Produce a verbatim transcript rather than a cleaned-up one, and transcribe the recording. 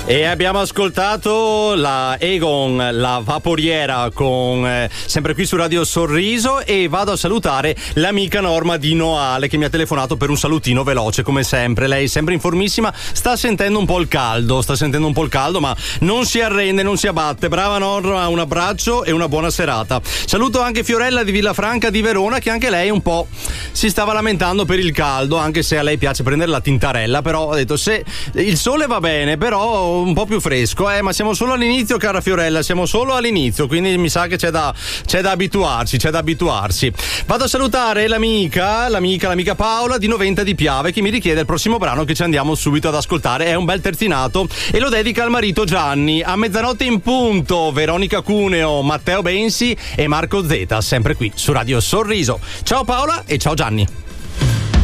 E abbiamo ascoltato la Egon, la vaporiera, con eh, sempre qui su Radio Sorriso, e vado a salutare l'amica Norma di Noale che mi ha telefonato per un salutino veloce come sempre. Lei sempre informissima, sta sentendo un po' il caldo, sta sentendo un po' il caldo ma non si arrende, non si abbatte. Brava Norma, un abbraccio e una buona serata. Saluto anche Fiorella di Villafranca di Verona, che anche lei un po' si stava lamentando per il caldo, anche se a lei piace prendere la tintarella, però ha detto se il sole va bene, però un po' più fresco, eh, ma siamo solo all'inizio, cara Fiorella, siamo solo all'inizio, quindi mi sa che c'è da, c'è da abituarsi, c'è da abituarsi. Vado a salutare l'amica, l'amica, l'amica Paola di Noventa di Piave, che mi richiede il prossimo brano che ci andiamo subito ad ascoltare. È un bel terzinato e lo dedica al marito Gianni. A mezzanotte in punto, Veronica Cuneo, Matteo Bensi e Marco Zeta, sempre qui su Radio Sorriso. Ciao Paola e ciao Gianni.